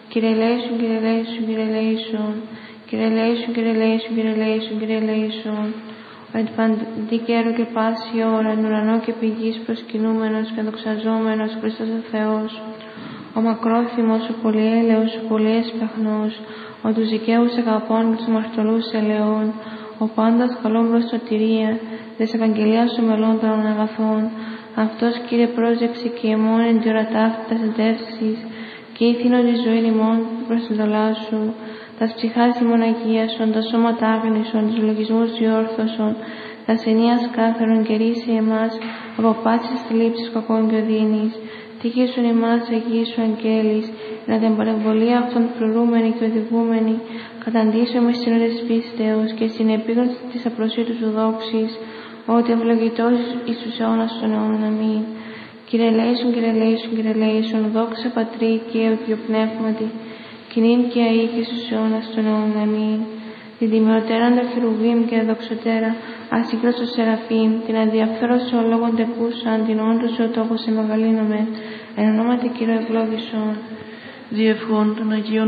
Κύριε ελέησον, Κύριε ελέησον, Κύριε ελέησον. Κύριε ελέησον, Κύριε ελέησον, Κύριε ελέησον, Κύριε ελέησον. Ο εν παντή καιρό και πάση ώρα, εν ουρανό και επί γης προσκυνούμενος και δοξαζόμενος Χριστός ο Θεός. Ο μακρόθυμος, ο πολυέλεος, ο πολυέσπαχνος, ο τους δικαίους αγαπών και τους αμαρτωλούς ελαιών, ο πάντας καλόν προς σωτηρία, της Ευαγγελίας των μελών των αγαθών. Αυτός, Κύριε, πρόσεξε και εμών εν τη ώρα ταύτη τας εντεύξεις, και ήθινον τη ζωή ημών προς την δολά σου. Τας ψυχάς ημών αγίασον, τα σώματα άγνησον, τους λογισμούς διόρθωσον, τα ασθενείας κάθαρον και ρίσε εμάς από πάσης θλίψης κακών και οδύνης. Τύχησον εμάς Αγίοι σου αγγέλης, να την παρεμβολία αυτών πληρούμενη και οδηγούμενη, καταντήσεμε στην ώρα της πίστεως και στην επίγνωση της απλωσίτου σου δόξης, ότι ευλογητός εις τους αιώνας των αιώνων. Αμήν. Κύριε ελέησον, Κύριε ελέησον, Κύριε ελέησον, δόξα Πατρί και Υιό και Πνεύματι, και νυν και αεί και στους αιώνας των αιώνων. Αμήν. Την τιμιωτέραν τα χερουβίμ και τα δοξωτέρα, ασύγκραστο Σεραφείμ, την αδιαφέρον ο λόγον τεκούσαν, την όντως ο τόπος σε μεγαλύνομεν, εν ονόματι Κύριε ευλόγησον. Διευχών των Αγίων